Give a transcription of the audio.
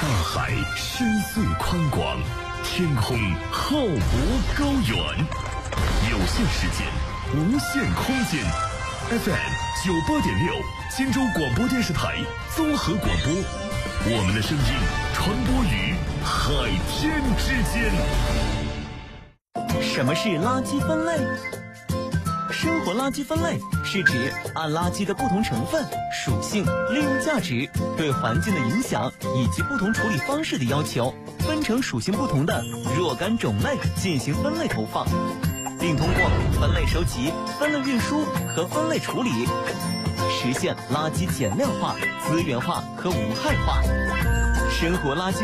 大海深邃宽广，天空浩博高远，有限时间，无限空间。FM98.6，荆州广播电视台综合广播，我们的声音传播于海天之间。 什么是垃圾分类？生活垃圾分类是指按垃圾的不同成分、属性、利用价值、对环境的影响以及不同处理方式的要求，分成属性不同的若干种类进行分类投放，并通过分类收集、分类运输和分类处理，实现垃圾减量化、资源化和无害化。生活垃圾